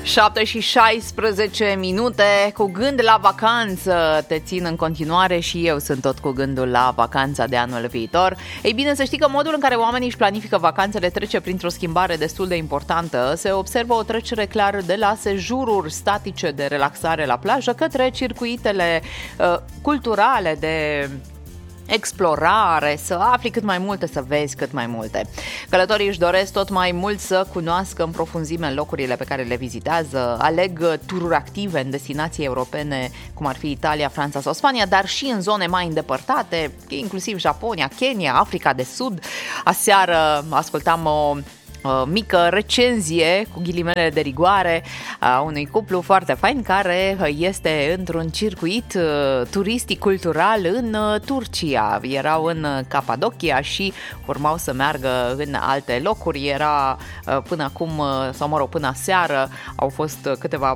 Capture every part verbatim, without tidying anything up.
șapte și șaisprezece minute, cu gând la vacanță te țin în continuare și eu sunt tot cu gândul la vacanța de anul viitor. Ei bine, să știi că modul în care oamenii își planifică vacanțele trece printr-o schimbare destul de importantă. Se observă o trecere clară de la sejururi statice de relaxare la plajă către circuitele uh, culturale de explorare, să afli cât mai multe, să vezi cât mai multe. Călătorii își doresc tot mai mult să cunoască în profunzime locurile pe care le vizitează, aleg tururi active în destinații europene, cum ar fi Italia, Franța sau Spania, dar și în zone mai îndepărtate, inclusiv Japonia, Kenya, Africa de Sud. Aseară ascultam o mică recenzie cu ghilimele de rigoare a unui cuplu foarte fain care este într-un circuit turistic cultural în Turcia. Erau în Capadocia și urmau să meargă în alte locuri. Era până acum, sau mă rog, până aseară au fost câteva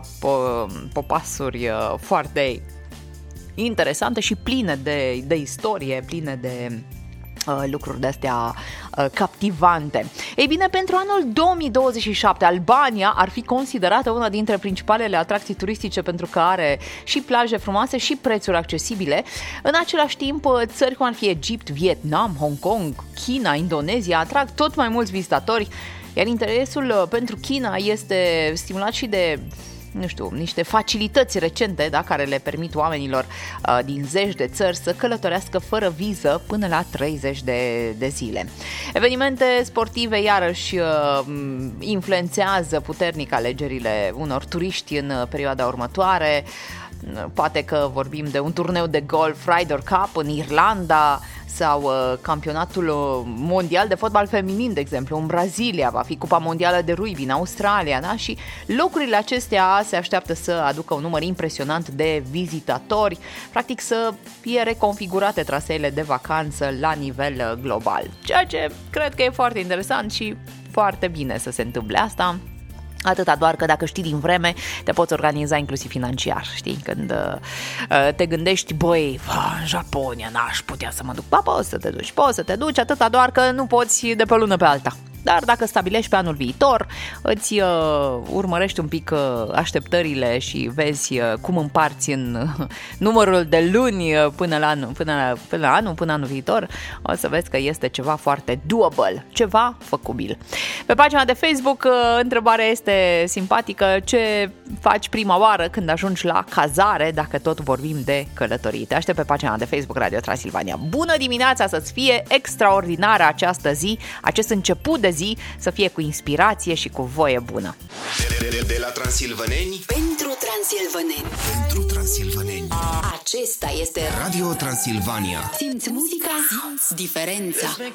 popasuri foarte interesante și pline de, de istorie, pline de lucruri de-astea captivante. Ei bine, pentru anul două mii douăzeci și șapte, Albania ar fi considerată una dintre principalele atracții turistice pentru că are și plaje frumoase și prețuri accesibile. În același timp, țări cum ar fi Egipt, Vietnam, Hong Kong, China, Indonezia atrag tot mai mulți vizitatori, iar interesul pentru China este stimulat și de nu știu, niște facilități recente, da, care le permit oamenilor uh, din zeci de țări să călătorească fără viză până la treizeci de, de zile. Evenimente sportive iarăși uh, influențează puternic alegerile unor turiști în perioada următoare. Poate că vorbim de un turneu de golf Ryder Cup în Irlanda sau uh, campionatul mondial de fotbal feminin, de exemplu, în Brazilia, va fi Cupa Mondială de Rugby în Australia, da? Și locurile acestea se așteaptă să aducă un număr impresionant de vizitatori, practic să fie reconfigurate traseele de vacanță la nivel global, ceea ce cred că e foarte interesant și foarte bine să se întâmple asta. Atâta doar că dacă știi din vreme, te poți organiza inclusiv financiar, știi? Când uh, te gândești, băi, în Japonia n-aș putea să mă duc, ba, poți să te duci, poți să te duci, atâta doar că nu poți de pe o lună pe alta. Dar dacă stabilești pe anul viitor, îți uh, urmărești un pic uh, așteptările și vezi uh, cum împarți în uh, numărul de luni uh, până la anul, până la, până la anul, până anul viitor, o să vezi că este ceva foarte doable, ceva făcubil. Pe pagina de Facebook, uh, întrebarea este simpatică: ce faci prima oară când ajungi la cazare, dacă tot vorbim de călătorii? Te aștept pe pagina de Facebook Radio Transilvania. Bună dimineața, să-ți fie extraordinară această zi, acest început de zi să fie cu inspirație și cu voie bună. De, de, de la transilvaneni pentru transilvaneni. Pentru transilvaneni. Acesta este Radio Transilvania. Simți muzica, simți diferența.